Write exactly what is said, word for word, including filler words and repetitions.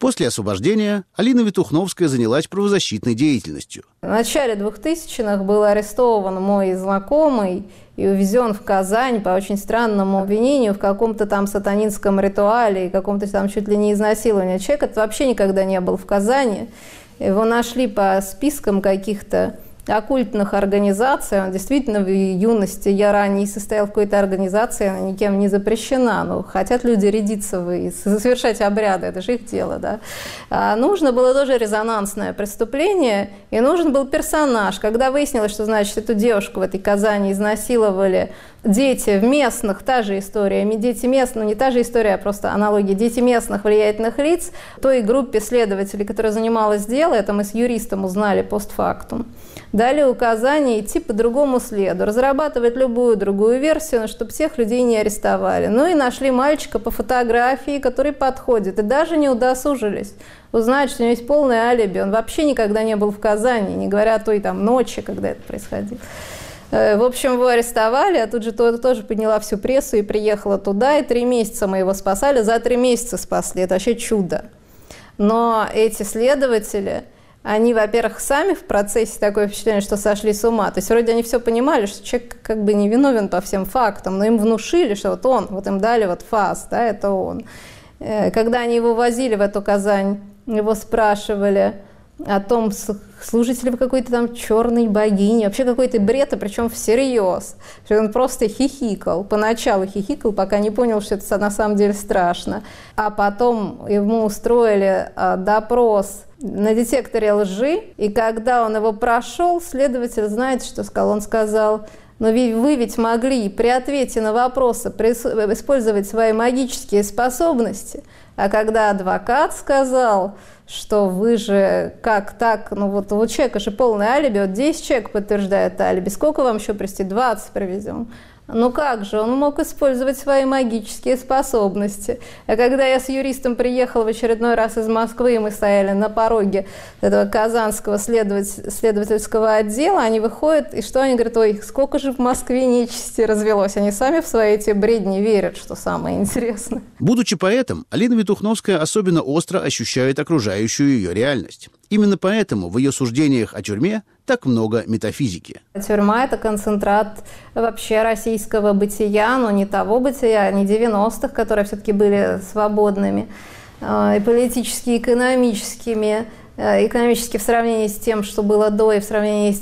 После освобождения Алина Ветухновская занялась правозащитной деятельностью. В начале двухтысячных был арестован мой знакомый и увезен в Казань по очень странному обвинению в каком-то там сатанинском ритуале и каком-то там чуть ли не изнасиловании. Человек этот вообще никогда не был в Казани. Его нашли по спискам каких-то оккультных организаций. Он действительно в юности, я ранее состоял в какой-то организации, она никем не запрещена. Но хотят люди рядиться и совершать обряды, это же их дело, да. А нужно было тоже резонансное преступление, и нужен был персонаж. Когда выяснилось, что, значит, эту девушку в этой Казани изнасиловали дети в местных, та же история, дети местных, ну не та же история, а просто аналогия, дети местных влиятельных лиц, той группе следователей, которая занималась делом, это мы с юристом узнали постфактум, дали указание идти по другому следу, разрабатывать любую другую версию, чтобы всех людей не арестовали. Ну и нашли мальчика по фотографии, который подходит, и даже не удосужились узнать, что у него есть полное алиби. Он вообще никогда не был в Казани, не говоря о той там ночи, когда это происходило. В общем, его арестовали, а тут же тоже подняла всю прессу и приехала туда, и три месяца мы его спасали, за три месяца спасли, это вообще чудо. Но эти следователи, они, во-первых, сами в процессе такое впечатление, что сошли с ума. То есть вроде они все понимали, что человек как бы не виновен по всем фактам, но им внушили, что вот он, вот им дали вот фас, да, это он. Когда они его возили в эту Казань, его спрашивали о том, служите ли вы какой-то там черной богине, вообще какой-то бред, и причем всерьез. Что он просто хихикал, поначалу хихикал, пока не понял, что это на самом деле страшно. А потом ему устроили допрос на детекторе лжи, и когда он его прошел, следователь, знаете, что сказал? Он сказал: но вы ведь могли при ответе на вопросы использовать свои магические способности. А когда адвокат сказал, что вы же как так, ну вот у человека же полное алиби, вот десять человек подтверждают алиби, сколько вам еще привезти? двадцать привезем. Ну как же, он мог использовать свои магические способности. А когда я с юристом приехала в очередной раз из Москвы, и мы стояли на пороге этого казанского следователь, следовательского отдела, они выходят, и что они говорят: ой, сколько же в Москве нечисти развелось. Они сами в свои эти бредни верят, что самое интересное. Будучи поэтом, Алина Ветухновская особенно остро ощущает окружающую ее реальность. Именно поэтому в ее суждениях о тюрьме так много метафизики. Тюрьма – это концентрат вообще российского бытия, но не того бытия, не девяностых, которые все-таки были свободными, и политически, экономическими, экономически в сравнении с тем, что было до, и в сравнении с